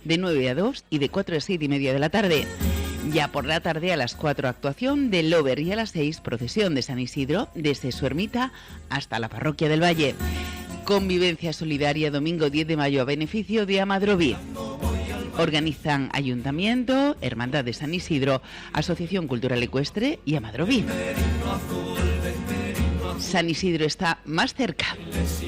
de 9 a 2 y de 4 a 7 y media de la tarde. Ya por la tarde a las 4 actuación del Lover y a las 6 procesión de San Isidro desde su ermita hasta la parroquia del Valle. Convivencia solidaria domingo 10 de mayo a beneficio de Amadroví. Organizan Ayuntamiento, Hermandad de San Isidro, Asociación Cultural Ecuestre y Amadroví. San Isidro está más cerca.